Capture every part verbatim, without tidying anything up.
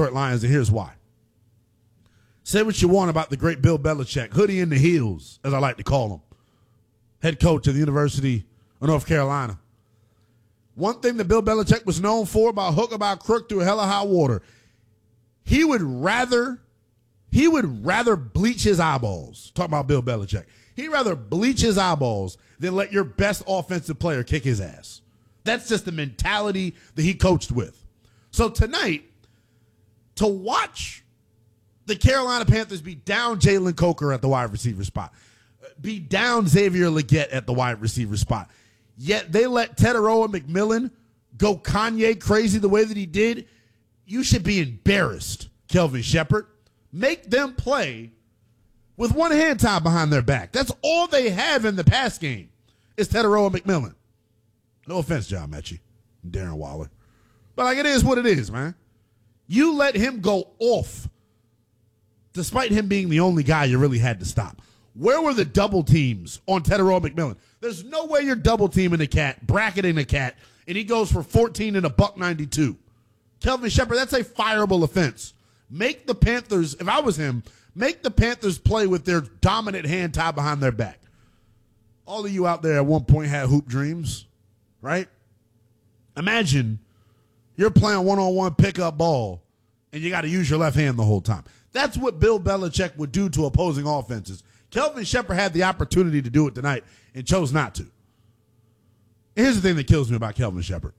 Detroit Lions, and here's why. Say what you want about the great Bill Belichick, hoodie in the heels, as I like to call him, head coach of the University of North Carolina. One thing that Bill Belichick was known for, by hook or by crook, through hell or high water, he would rather, he would rather bleach his eyeballs. Talk about Bill Belichick. He'd rather bleach his eyeballs than let your best offensive player kick his ass. That's just the mentality that he coached with. So tonight, to watch the Carolina Panthers be down Jalen Coker at the wide receiver spot, be down Xavier Legette at the wide receiver spot, yet they let Tetairoa McMillan go Kanye crazy the way that he did, you should be embarrassed, Kelvin Sheppard. Make them play with one hand tied behind their back. That's all they have in the pass game is Tetairoa McMillan. No offense, John Mechie and Darren Waller. But like, it is what it is, man. You let him go off despite him being the only guy you really had to stop. Where were the double teams on Tetairoa McMillan? There's no way you're double teaming the cat, bracketing the cat, and he goes for fourteen and a buck ninety-two. Kelvin Sheppard, that's a fireable offense. Make the Panthers, if I was him, make the Panthers play with their dominant hand tied behind their back. All of you out there at one point had hoop dreams, right? Imagine you're playing one-on-one pickup ball and you got to use your left hand the whole time. That's what Bill Belichick would do to opposing offenses. Kelvin Sheppard had the opportunity to do it tonight and chose not to. And here's the thing that kills me about Kelvin Sheppard.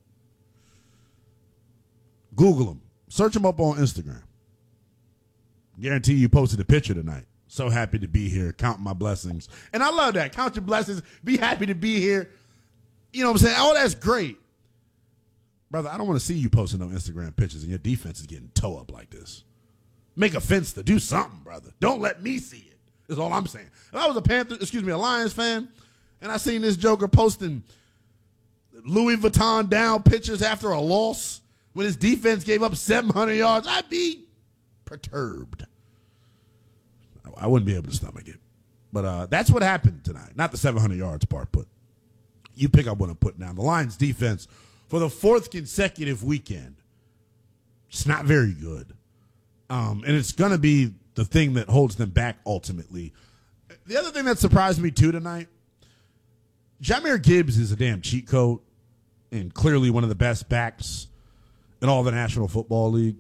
Google him. Search him up on Instagram. Guarantee you posted a picture tonight. So happy to be here, counting my blessings. And I love that. Count your blessings. Be happy to be here. You know what I'm saying? Oh, that's great. Brother, I don't want to see you posting no Instagram pictures and your defense is getting toe up like this. Make a fence to do something, brother. Don't let me see it, is all I'm saying. If I was a Panther, excuse me, a Lions fan, and I seen this joker posting Louis Vuitton down pictures after a loss when his defense gave up seven hundred yards, I'd be perturbed. I wouldn't be able to stomach it. But uh, that's what happened tonight. Not the seven hundred yards part, but you pick up what I'm putting down. The Lions defense, for the fourth consecutive weekend, it's not very good. Um, and it's going to be the thing that holds them back ultimately. The other thing that surprised me, too, tonight, Jahmyr Gibbs is a damn cheat code and clearly one of the best backs in all the National Football League.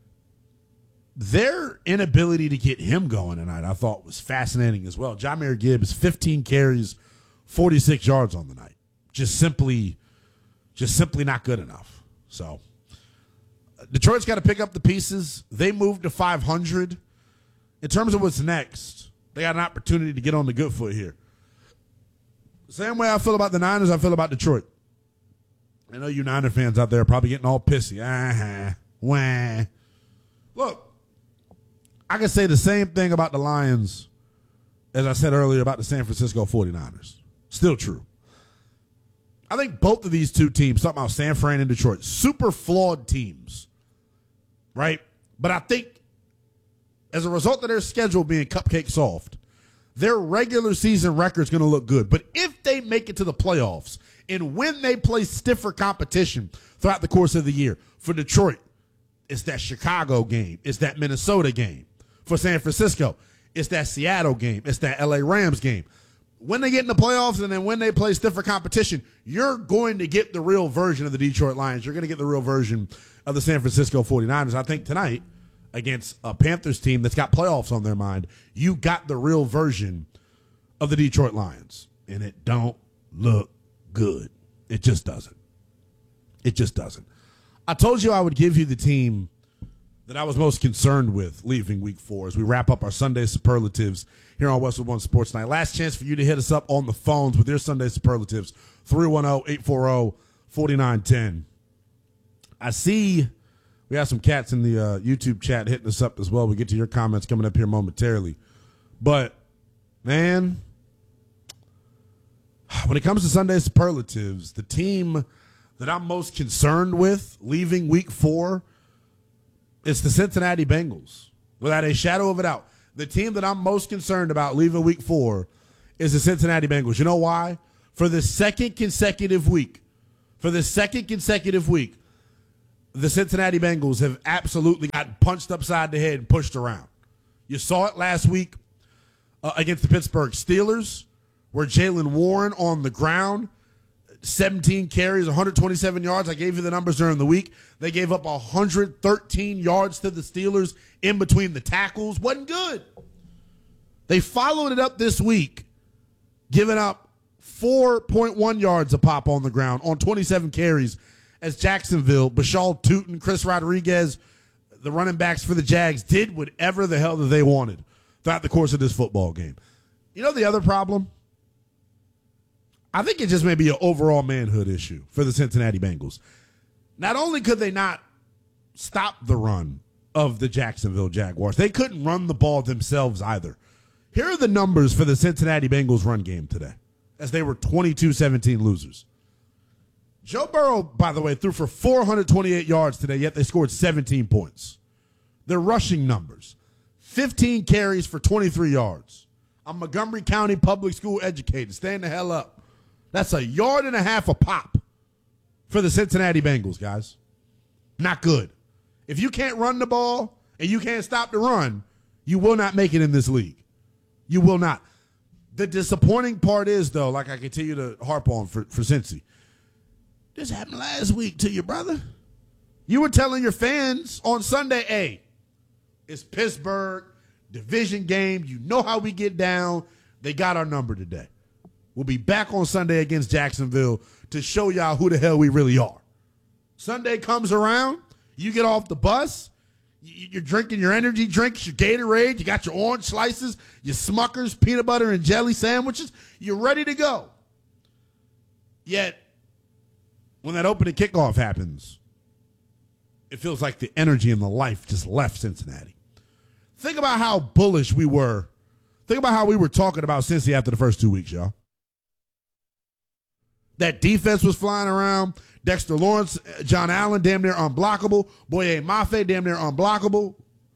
Their inability to get him going tonight, I thought, was fascinating as well. Jahmyr Gibbs, fifteen carries, forty-six yards on the night. Just simply, just simply not good enough. So Detroit's got to pick up the pieces. They moved to five hundred. In terms of what's next, they got an opportunity to get on the good foot here. Same way I feel about the Niners, I feel about Detroit. I know you Niner fans out there are probably getting all pissy. Uh-huh. Wah. Look, I can say the same thing about the Lions as I said earlier about the San Francisco forty-niners. Still true. I think both of these two teams, talking about San Fran and Detroit, super flawed teams, right? But I think as a result of their schedule being cupcake soft, their regular season record is going to look good. But if they make it to the playoffs and when they play stiffer competition throughout the course of the year, for Detroit, it's that Chicago game. It's that Minnesota game. For San Francisco, it's that Seattle game. It's that L A Rams game. When they get in the playoffs and then when they play stiffer competition, you're going to get the real version of the Detroit Lions. You're going to get the real version of the San Francisco forty-niners. I think tonight, against a Panthers team that's got playoffs on their mind, you got the real version of the Detroit Lions. And it don't look good. It just doesn't. It just doesn't. I told you I would give you the team that I was most concerned with leaving week four as we wrap up our Sunday superlatives here on Westwood One Sports Night. Last chance for you to hit us up on the phones with your Sunday superlatives, three one zero, eight four zero, four nine one zero. I see we have some cats in the uh, YouTube chat hitting us up as well. We'll get to your comments coming up here momentarily. But, man, when it comes to Sunday superlatives, the team that I'm most concerned with leaving week four, it's the Cincinnati Bengals. Without a shadow of a doubt. The team that I'm most concerned about leaving week four is the Cincinnati Bengals. You know why? For the second consecutive week, for the second consecutive week, the Cincinnati Bengals have absolutely got punched upside the head and pushed around. You saw it last week uh, against the Pittsburgh Steelers, where Jaylen Warren on the ground, seventeen carries, one hundred twenty-seven yards. I gave you the numbers during the week. They gave up one hundred thirteen yards to the Steelers in between the tackles. Wasn't good. They followed it up this week, giving up four point one yards a pop on the ground on twenty-seven carries as Jacksonville, Bashal Tootin, Chris Rodriguez, the running backs for the Jags, did whatever the hell that they wanted throughout the course of this football game. You know the other problem? I think it just may be an overall manhood issue for the Cincinnati Bengals. Not only could they not stop the run of the Jacksonville Jaguars, they couldn't run the ball themselves either. Here are the numbers for the Cincinnati Bengals run game today, as they were twenty-two seventeen losers. Joe Burrow, by the way, threw for four hundred twenty-eight yards today, yet they scored seventeen points. Their rushing numbers, fifteen carries for twenty-three yards. I'm Montgomery County Public School educated. Stand the hell up. That's a yard and a half a pop for the Cincinnati Bengals, guys. Not good. If you can't run the ball and you can't stop the run, you will not make it in this league. You will not. The disappointing part is, though, like I continue to harp on for, for Cincy, this happened last week to you, brother. You were telling your fans on Sunday, hey, it's Pittsburgh, division game. You know how we get down. They got our number today. We'll be back on Sunday against Jacksonville to show y'all who the hell we really are. Sunday comes around, you get off the bus, you're drinking your energy drinks, your Gatorade, you got your orange slices, your Smuckers, peanut butter and jelly sandwiches. You're ready to go. Yet, when that opening kickoff happens, it feels like the energy and the life just left Cincinnati. Think about how bullish we were. Think about how we were talking about Cincy after the first two weeks, y'all. That defense was flying around. Dexter Lawrence, John Allen, damn near unblockable. Boye Mafe, damn near unblockable.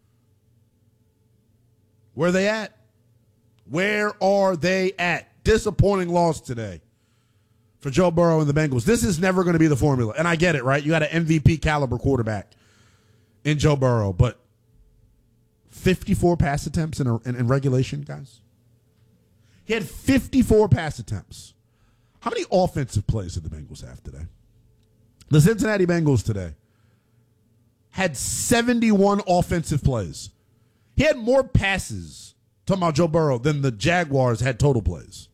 Where are they at? Where are they at? Disappointing loss today for Joe Burrow and the Bengals. This is never going to be the formula. And I get it, right? You got an M V P caliber quarterback in Joe Burrow, but fifty-four pass attempts in, a, in, in regulation, guys. He had fifty-four pass attempts. How many offensive plays did the Bengals have today? The Cincinnati Bengals today had seventy-one offensive plays. He had more passes, talking about Joe Burrow, than the Jaguars had total plays.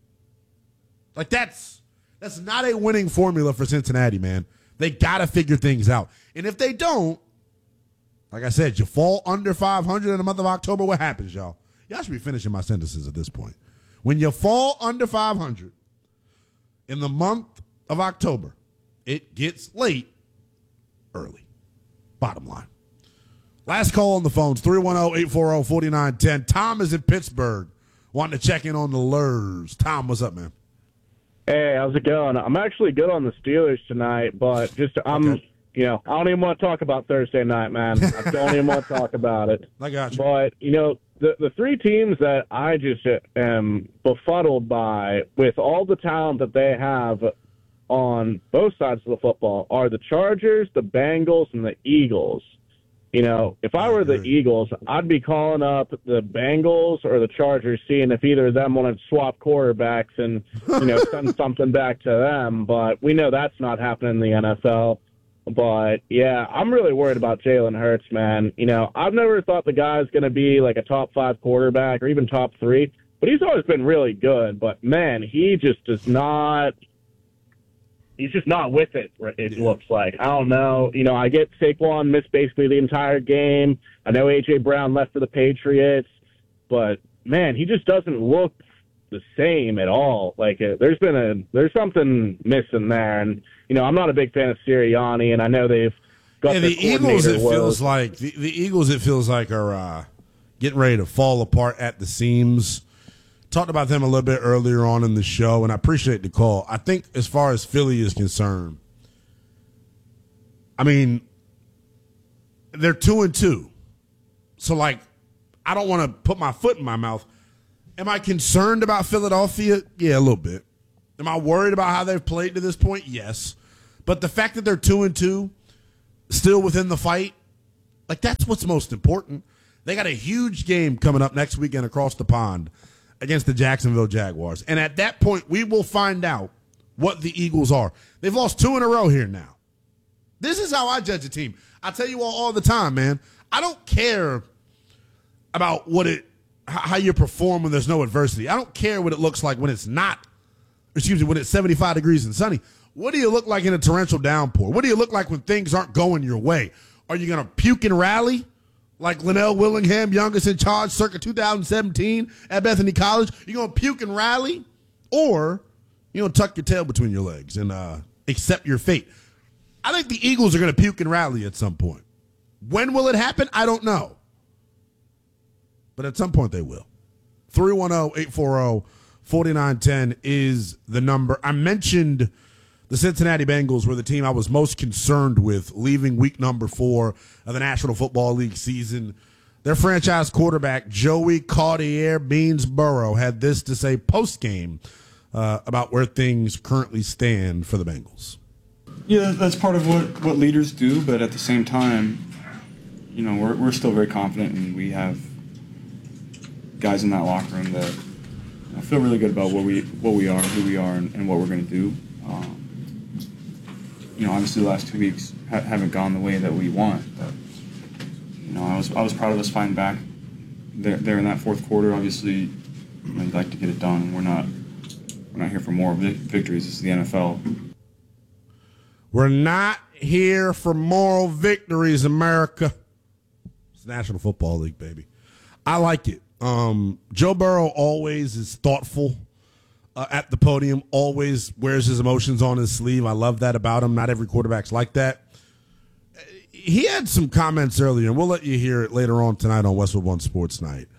Like, that's that's not a winning formula for Cincinnati, man. They got to figure things out. And if they don't, like I said, you fall under five hundred in the month of October, what happens, y'all? Y'all should be finishing my sentences at this point. When you fall under five hundred in the month of October, it gets late early. Bottom line. Last call on the phones, three one zero, eight four zero, four nine one zero. Tom is in Pittsburgh, wanting to check in on the Lurs. Tom, what's up, man? Hey, how's it going? I'm actually good on the Steelers tonight, but just I'm, okay. you know, I don't even want to talk about Thursday night, man. I don't even want to talk about it. I got you. But, you know, the the three teams that I just am befuddled by with all the talent that they have on both sides of the football are the Chargers, the Bengals, and the Eagles. You know, if I were the Eagles, I'd be calling up the Bengals or the Chargers, seeing if either of them want to swap quarterbacks and, you know, send something back to them. But we know that's not happening in the N F L. But, yeah, I'm really worried about Jalen Hurts, man. You know, I've never thought the guy's going to be like a top five quarterback or even top three. But he's always been really good. But, man, he just does not – he's just not with it, it yeah. looks like. I don't know. You know, I get Saquon missed basically the entire game. I know A J. Brown left for the Patriots. But, man, he just doesn't look the same at all. Like, uh, there's been a – there's something missing there. And, you know, I'm not a big fan of Sirianni, and I know they've got yeah, the Eagles, it woes. feels like – the, the Eagles, it feels like, are uh, getting ready to fall apart at the seams. Talked about them a little bit earlier on in the show, and I appreciate the call. I think as far as Philly is concerned, I mean, they're two and two. So, like, I don't want to put my foot in my mouth. Am I concerned about Philadelphia? Yeah, a little bit. Am I worried about how they've played to this point? Yes. But the fact that they're two and two, still within the fight. Like, that's what's most important. They got a huge game coming up next weekend across the pond against the Jacksonville Jaguars. And at that point, we will find out what the Eagles are. They've lost two in a row here now. This is how I judge a team. I tell you all all the time, man. I don't care about what it, how you perform when there's no adversity. I don't care what it looks like when it's not, excuse me, when it's seventy-five degrees and sunny. What do you look like in a torrential downpour? What do you look like when things aren't going your way? Are you going to puke and rally like Linnell Willingham, youngest in charge circa two thousand seventeen at Bethany College? You going to puke and rally? Or you going to tuck your tail between your legs and uh, accept your fate? I think the Eagles are going to puke and rally at some point. When will it happen? I don't know. But at some point they will. three one zero, eight four zero, four nine one zero is the number. I mentioned the Cincinnati Bengals were the team I was most concerned with leaving week number four of the National Football League season. Their franchise quarterback, Joey Cartier Beansborough, had this to say post-game uh, about where things currently stand for the Bengals. Yeah, that's part of what, what leaders do, but at the same time, you know, we're we're still very confident, and we have guys in that locker room that you know, feel really good about what we what we are, who we are, and, and what we're going to do. Um, you know, obviously the last two weeks ha- haven't gone the way that we want, but you know, I was I was proud of us fighting back there there in that fourth quarter. Obviously, you know, you'd like to get it done, and we're not we're not here for more vic- victories. This is the N F L. We're not here for moral victories, America. It's the National Football League, baby. I like it. Um, Joe Burrow always is thoughtful uh, at the podium, always wears his emotions on his sleeve. I love that about him. Not every quarterback's like that. He had some comments earlier, and we'll let you hear it later on tonight on Westwood One Sports Night.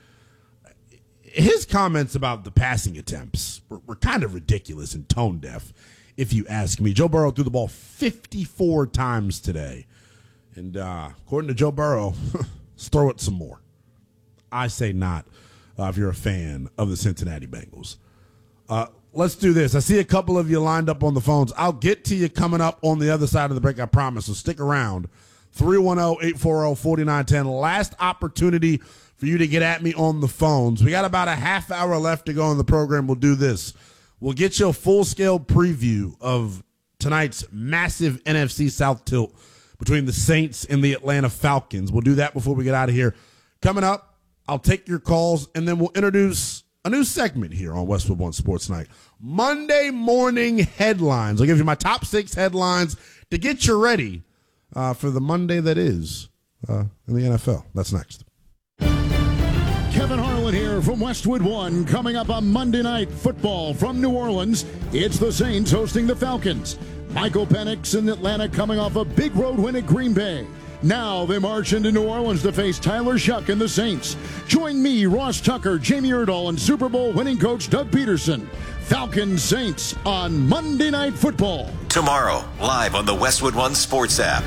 His comments about the passing attempts were, were kind of ridiculous and tone deaf, if you ask me. Joe Burrow threw the ball fifty-four times today. And uh, according to Joe Burrow, let's throw it some more. I say not uh, if you're a fan of the Cincinnati Bengals. Uh, let's do this. I see a couple of you lined up on the phones. I'll get to you coming up on the other side of the break, I promise. So stick around. three one zero, eight four zero, four nine one zero. Last opportunity for you to get at me on the phones. We got about a half hour left to go in the program. We'll do this. We'll get you a full-scale preview of tonight's massive N F C South tilt between the Saints and the Atlanta Falcons. We'll do that before we get out of here. Coming up, I'll take your calls, and then we'll introduce a new segment here on Westwood One Sports Night. Monday morning headlines. I'll give you my top six headlines to get you ready uh, for the Monday that is uh, in the N F L. That's next. Kevin Harlan here from Westwood One. Coming up on Monday Night Football from New Orleans, it's the Saints hosting the Falcons. Michael Penix in Atlanta coming off a big road win at Green Bay. Now they march into New Orleans to face Tyler Shuck and the Saints. Join me, Ross Tucker, Jamie Erdahl, and Super Bowl winning coach Doug Peterson. Falcons Saints on Monday Night Football. Tomorrow, live on the Westwood One Sports app.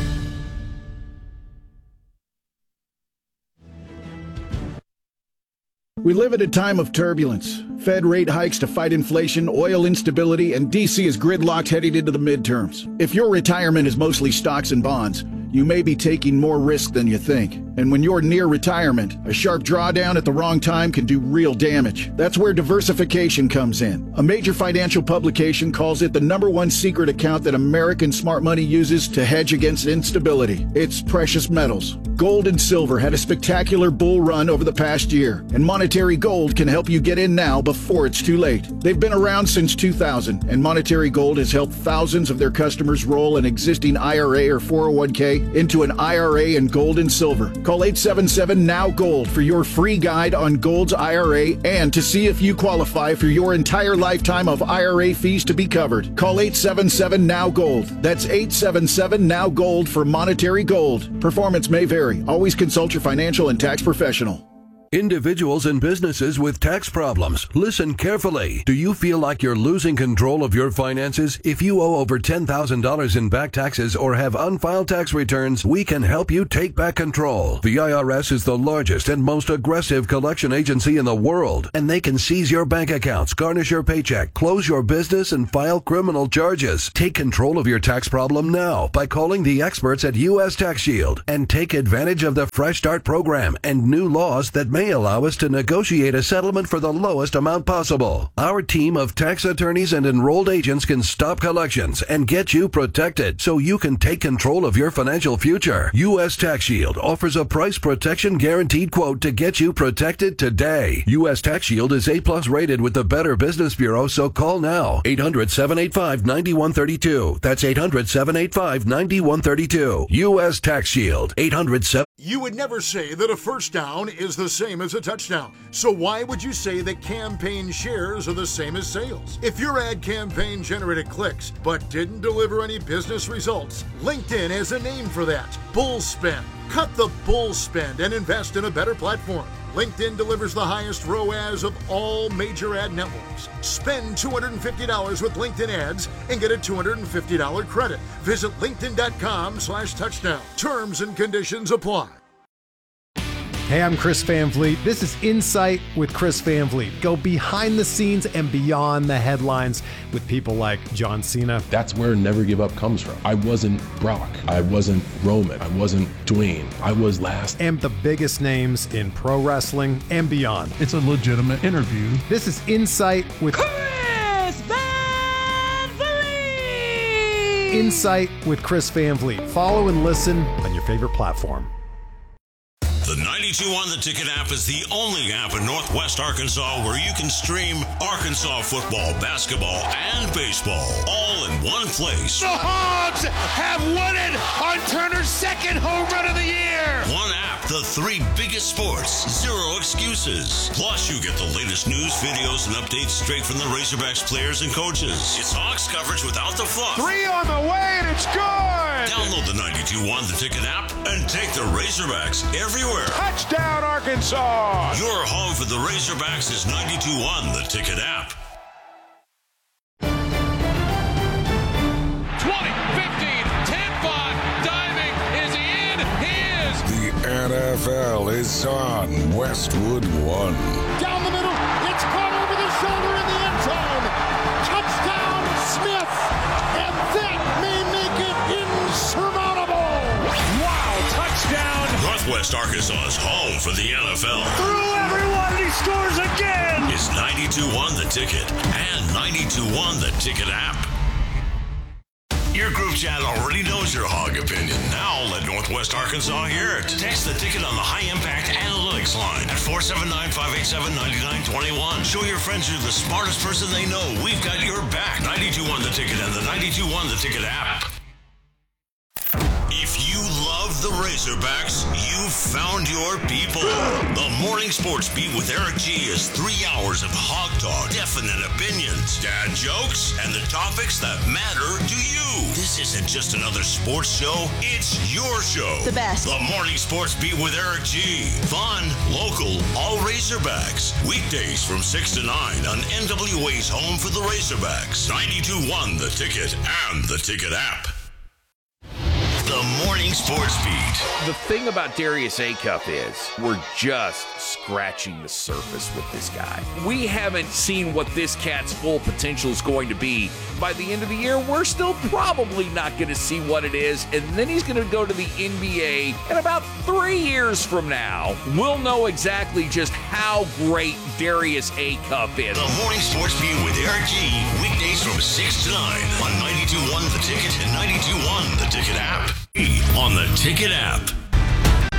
We live at a time of turbulence. Fed rate hikes to fight inflation, oil instability, and D C is gridlocked heading into the midterms. If your retirement is mostly stocks and bonds, you may be taking more risk than you think. And when you're near retirement, a sharp drawdown at the wrong time can do real damage. That's where diversification comes in. A major financial publication calls it the number one secret account that American smart money uses to hedge against instability. It's precious metals. Gold and silver had a spectacular bull run over the past year, and Monetary Gold can help you get in now before it's too late. They've been around since two thousand, and Monetary Gold has helped thousands of their customers roll an existing I R A or four oh one k into an I R A in gold and silver. Call eight seven seven N O W Gold for your free guide on Gold's I R A and to see if you qualify for your entire lifetime of I R A fees to be covered. Call eight seven seven N O W Gold. That's eight seven seven N O W Gold for Monetary Gold. Performance may vary. Always consult your financial and tax professional. Individuals and businesses with tax problems, listen carefully. Do you feel like you're losing control of your finances? If you owe over ten thousand dollars in back taxes or have unfiled tax returns, we can help you take back control. The I R S is the largest and most aggressive collection agency in the world, and they can seize your bank accounts, garnish your paycheck, close your business, and file criminal charges. Take control of your tax problem now by calling the experts at U S Tax Shield and take advantage of the Fresh Start program and new laws that may allow us to negotiate a settlement for the lowest amount possible. Our team of tax attorneys and enrolled agents can stop collections and get you protected so you can take control of your financial future. U S Tax Shield offers a price protection guaranteed quote to get you protected today. U S Tax Shield is A plus rated with the Better Business Bureau, so call now. eight hundred, seven eight five, nine one three two. That's eight hundred, seven eight five, nine one three two. U S Tax Shield. eight hundred seven. You would never say that a first down is the same as a touchdown. So why would you say that campaign shares are the same as sales? If your ad campaign generated clicks but didn't deliver any business results, LinkedIn has a name for that. Bull spend. Cut the bull spend and invest in a better platform. LinkedIn delivers the highest R O A S of all major ad networks. Spend two hundred fifty dollars with LinkedIn ads and get a two hundred fifty dollars credit. Visit linkedin.com slash touchdown. Terms and conditions apply. Hey, I'm Chris Van Vliet. This is Insight with Chris Van Vliet. Go behind the scenes and beyond the headlines with people like John Cena. That's where Never Give Up comes from. I wasn't Brock. I wasn't Roman. I wasn't Dwayne. I was last. And the biggest names in pro wrestling and beyond. It's a legitimate interview. This is Insight with Chris Van Vliet. Insight with Chris Van Vliet. Follow and listen on your favorite platform. The ninety-two on the Ticket app is the only app in Northwest Arkansas where you can stream Arkansas football, basketball, and baseball all in one place. The Hogs have won it on Turner's second home run of the year. One app, the three biggest sports, zero excuses. Plus, you get the latest news, videos, and updates straight from the Razorbacks players and coaches. It's Hawks coverage without the fluff. Three on the way, and it's good. Download the ninety-two on the Ticket app and take the Razorbacks everywhere. Touchdown, Arkansas! Your home for the Razorbacks is ninety-two on the Ticket app. twenty, fifteen, ten, five, diving, is he in? He is! The N F L is on Westwood One. Down the middle, it's caught over the shoulder in the end zone. Touchdown, Smith! And that may make it insurmountable! Wow, touchdown! Northwest Arkansas's home for the N F L. Through everyone, and he scores again! Is ninety-two on the Ticket and ninety-two on the Ticket app. Your group chat already knows your Hog opinion. Now let Northwest Arkansas hear it. Text the Ticket on the High Impact Analytics line at four seven nine, five eight seven, nine nine two one. Show your friends you're the smartest person they know. We've got your back. ninety-two on the Ticket and the ninety-two on the Ticket app. If you love the Razorbacks, you've found your people. The Morning Sports Beat with Eric G is three hours of hog talk, definite opinions, dad jokes, and the topics that matter to you. This isn't just another sports show, it's your show. The best. The Morning Sports Beat with Eric G. Fun, local, all Razorbacks. Weekdays from six to nine on N W A's home for the Razorbacks. ninety-two one The Ticket and the Ticket app. The Morning Sports Beat. The thing about Darius Acuff is we're just scratching the surface with this guy. We haven't seen what this cat's full potential is going to be. By the end of the year, we're still probably not going to see what it is, and then he's going to go to the N B A, and about three years from now, we'll know exactly just how great Darius Acuff is. The Morning Sports Beat with Eric G. Weekdays from six to nine on ninety-two one The Ticket and ninety-two one The Ticket app. On the Ticket app.